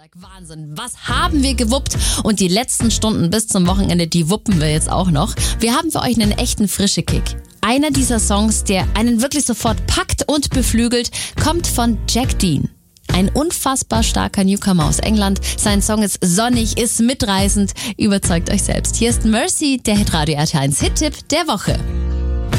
Donnerstag. Wahnsinn. Was haben wir gewuppt? Und die letzten Stunden bis zum Wochenende, die wuppen wir jetzt auch noch. Wir haben für euch einen echten frische Kick. Einer dieser Songs, der einen wirklich sofort packt und beflügelt, kommt von Jack Dean. Ein unfassbar starker Newcomer aus England. Sein Song ist sonnig, ist mitreißend. Überzeugt euch selbst. Hier ist Mercy, der Hitradio RT1 Hit-Tipp der Woche.